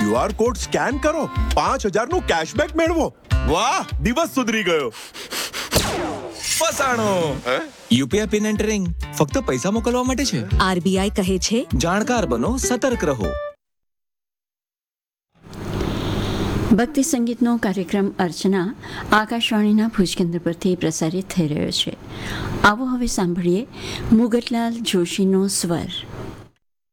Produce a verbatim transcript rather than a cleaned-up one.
QR code scan કરો, પાંચ હજાર નું કેશબેક મેળવો. વાહ, દિવસ સુધરી ગયો. ફસાણો. યુપીઆઈ પિન એન્ટરિંગ ફક્ત પૈસા મોકલવા માટે છે. આરબીઆઈ કહે છે, જાણકાર બનો, સતર્ક રહો. ભક્તિ સંગીતનો કાર્યક્રમ અર્ચના આકાશવાણીના ભુજ કેન્દ્ર પરથી પ્રસારિત થઈ રહ્યો છે. આવો હવે સાંભળીએ મુગટલાલ જોશીનો સ્વર.